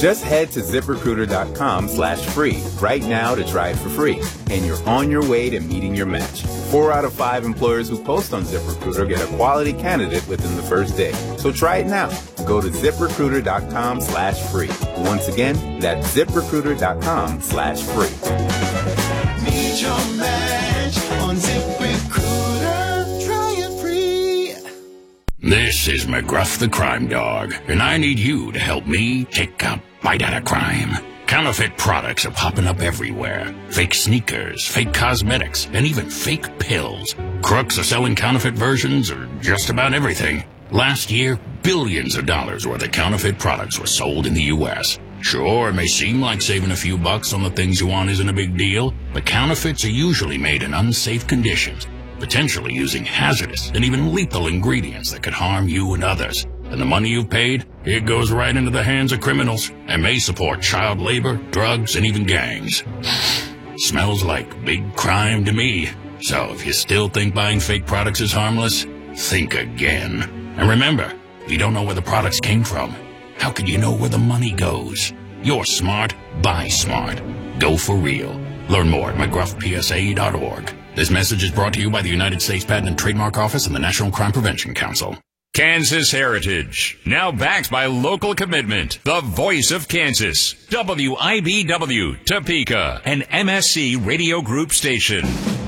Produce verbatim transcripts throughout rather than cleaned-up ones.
Just head to ZipRecruiter.com slash free right now to try it for free, and you're on your way to meeting your match. Four out of five employers who post on ZipRecruiter get a quality candidate within the first day. So try it now. Go to ZipRecruiter.com slash free. Once again, that's ZipRecruiter.com slash free. Meet your match on ZipRecruiter. Try it free. This is McGruff the Crime Dog, and I need you to help me take a bite out of crime. Counterfeit products are popping up everywhere. Fake sneakers, fake cosmetics, and even fake pills. Crooks are selling counterfeit versions of just about everything. Last year, billions of dollars worth of counterfeit products were sold in the U S Sure, it may seem like saving a few bucks on the things you want isn't a big deal, but counterfeits are usually made in unsafe conditions, potentially using hazardous and even lethal ingredients that could harm you and others. And the money you've paid, it goes right into the hands of criminals and may support child labor, drugs, and even gangs. Smells like big crime to me. So if you still think buying fake products is harmless, think again. And remember, if you don't know where the products came from, how can you know where the money goes? You're smart, buy smart. Go for real. Learn more at McGruff P S A dot org. This message is brought to you by the United States Patent and Trademark Office and the National Crime Prevention Council. Kansas Heritage, now backed by local commitment. The voice of Kansas. W I B W, Topeka, an M S C Radio Group station.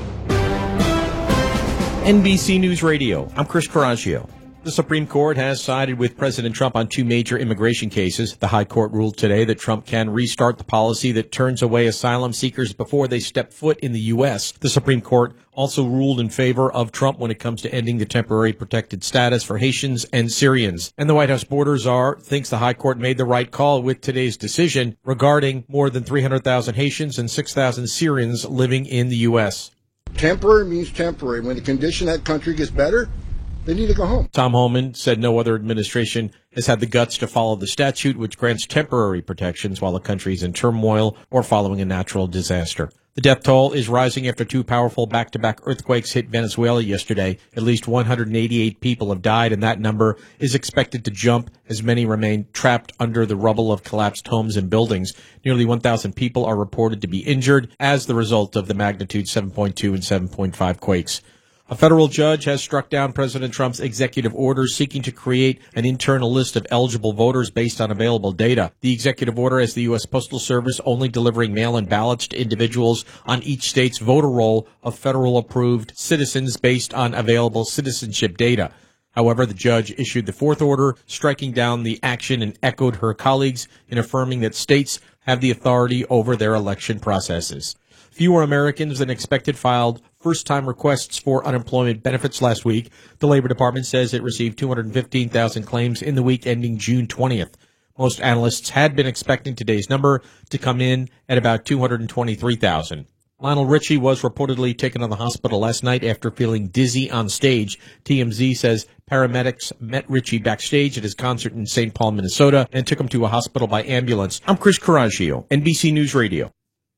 N B C News Radio, I'm Chris Coraggio. The Supreme Court has sided with President Trump on two major immigration cases. The High Court ruled today that Trump can restart the policy that turns away asylum seekers before they step foot in the U S. The Supreme Court also ruled in favor of Trump when it comes to ending the temporary protected status for Haitians and Syrians. And the White House border czar thinks the High Court made the right call with today's decision regarding more than three hundred thousand Haitians and six thousand Syrians living in the U S. Temporary means temporary. When the condition of that country gets better, they need to go home. Tom Homan said no other administration has had the guts to follow the statute, which grants temporary protections while the country is in turmoil or following a natural disaster. The death toll is rising after two powerful back-to-back earthquakes hit Venezuela yesterday. At least one hundred eighty-eight people have died, and that number is expected to jump as many remain trapped under the rubble of collapsed homes and buildings. Nearly one thousand people are reported to be injured as the result of the magnitude seven point two and seven point five quakes. A federal judge has struck down President Trump's executive order seeking to create an internal list of eligible voters based on available data. The executive order has the U S Postal Service only delivering mail-in ballots to individuals on each state's voter roll of federal-approved citizens based on available citizenship data. However, the judge issued the fourth order, striking down the action and echoed her colleagues in affirming that states have the authority over their election processes. Fewer Americans than expected filed first-time requests for unemployment benefits last week. The Labor Department says it received two hundred fifteen thousand claims in the week ending June twentieth. Most analysts had been expecting today's number to come in at about two hundred twenty-three thousand. Lionel Richie was reportedly taken to the hospital last night after feeling dizzy on stage. T M Z says paramedics met Richie backstage at his concert in Saint Paul, Minnesota, and took him to a hospital by ambulance. I'm Chris Coraggio, N B C News Radio.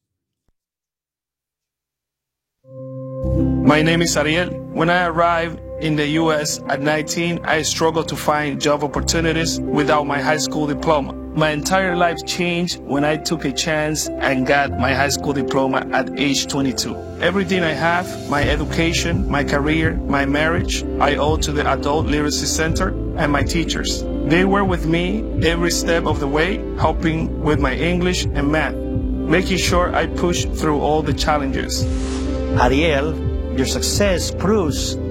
My name is Ariel. When I arrived in the U S at nineteen, I struggled to find job opportunities without my high school diploma. My entire life changed when I took a chance and got my high school diploma at age twenty-two. Everything I have, my education, my career, my marriage, I owe to the Adult Literacy Center and my teachers. They were with me every step of the way, helping with my English and math, making sure I pushed through all the challenges. Ariel, your success proves